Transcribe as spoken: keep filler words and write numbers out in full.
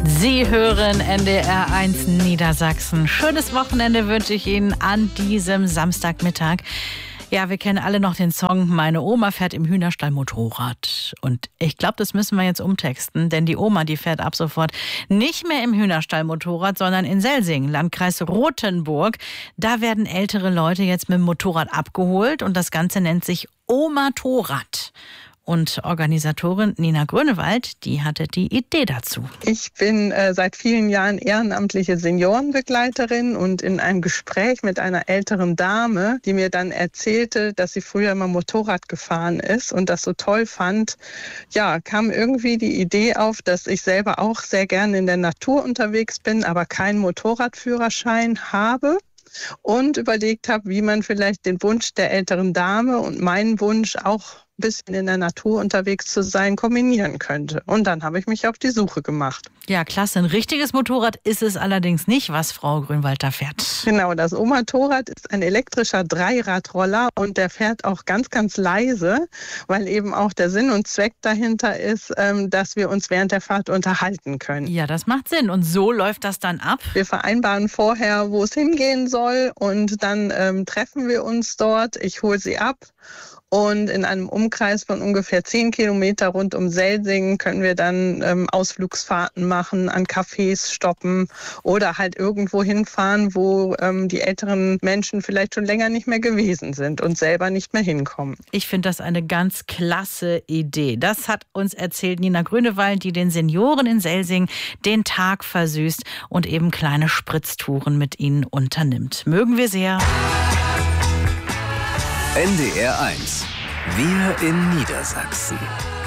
Sie hören N D R eins Niedersachsen. Schönes Wochenende wünsche ich Ihnen an diesem Samstagmittag. Ja, wir kennen alle noch den Song "Meine Oma fährt im Hühnerstall Motorrad". Und ich glaube, das müssen wir jetzt umtexten, denn die Oma, die fährt ab sofort nicht mehr im Hühnerstall Motorrad, sondern in Selsing, Landkreis Rothenburg. Da werden ältere Leute jetzt mit dem Motorrad abgeholt und das Ganze nennt sich Omatorrad. Und Organisatorin Nina Grönewald, die hatte die Idee dazu. Ich bin äh, seit vielen Jahren ehrenamtliche Seniorenbegleiterin und in einem Gespräch mit einer älteren Dame, die mir dann erzählte, dass sie früher mal Motorrad gefahren ist und das so toll fand, ja, kam irgendwie die Idee auf, dass ich selber auch sehr gerne in der Natur unterwegs bin, aber keinen Motorradführerschein habe. Und überlegt habe, wie man vielleicht den Wunsch der älteren Dame und meinen Wunsch auch ein bisschen in der Natur unterwegs zu sein, kombinieren könnte. Und dann habe ich mich auf die Suche gemacht. Ja, klasse. Ein richtiges Motorrad ist es allerdings nicht, was Frau Grönewald da fährt. Genau, das Omatorrad ist ein elektrischer Dreiradroller und der fährt auch ganz, ganz leise, weil eben auch der Sinn und Zweck dahinter ist, dass wir uns während der Fahrt unterhalten können. Ja, das macht Sinn. Und so läuft das dann ab? Wir vereinbaren vorher, wo es hingehen soll und dann ähm, treffen wir uns dort. Ich hole sie ab. Und in einem Umkreis von ungefähr zehn Kilometer rund um Selsing können wir dann ähm, Ausflugsfahrten machen, an Cafés stoppen oder halt irgendwo hinfahren, wo ähm, die älteren Menschen vielleicht schon länger nicht mehr gewesen sind und selber nicht mehr hinkommen. Ich finde das eine ganz klasse Idee. Das hat uns erzählt Nina Grönewald, die den Senioren in Selsing den Tag versüßt und eben kleine Spritztouren mit ihnen unternimmt. Mögen wir sehr. N D R eins. Wir in Niedersachsen.